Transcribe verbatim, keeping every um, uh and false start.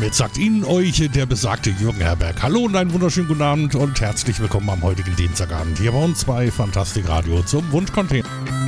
damit sagt Ihnen euch der besagte Jürgen Herberg. Hallo und einen wunderschönen guten Abend und herzlich willkommen am heutigen Dienstagabend hier bei uns bei Fantastik Radio zum Wunschcontainer.